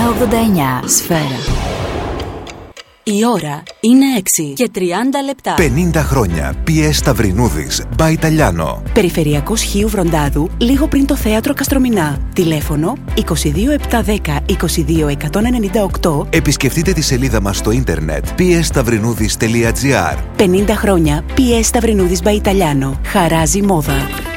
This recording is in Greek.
989 Σφαίρα. Η ώρα είναι 6 και 30 λεπτά. 50 χρόνια PS Σταυρινούδης by Italiano. Περιφερειακός Χίου Βροντάδου, λίγο πριν το θέατρο Καστρομηνά. Τηλέφωνο 22710 22198. Επισκεφτείτε τη σελίδα μας στο ίντερνετ psstαυρινούδης.gr. 50 χρόνια PS Σταυρινούδης by Italiano. Χαράζει μόδα.